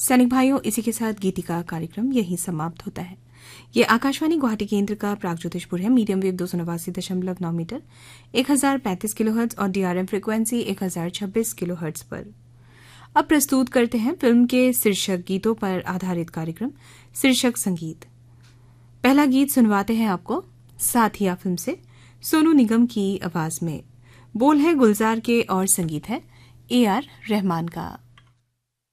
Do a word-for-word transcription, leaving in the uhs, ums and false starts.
सैनिक भाइयों, इसी के साथ गीतिका कार्यक्रम यहीं समाप्त होता है। ये आकाशवाणी गुवाहाटी केंद्र का प्राग ज्योतिषपुर है। मीडियम वेव दो सौ नवासी दशमलव नौ मीटर एक हजार पैंतीस किलो हर्ट्ज और डीआरएम फ्रिक्वेंसी एक हजार छब्बीस किलो हर्ट्ज पर। अब प्रस्तुत करते हैं फिल्म के शीर्षक गीतों पर आधारित कार्यक्रम शीर्षक संगीत। पहला गीत सुनवाते हैं आपको साथिया फिल्म से, सोनू निगम की आवाज में। बोल है गुलजार के और संगीत है ए आर रहमान का।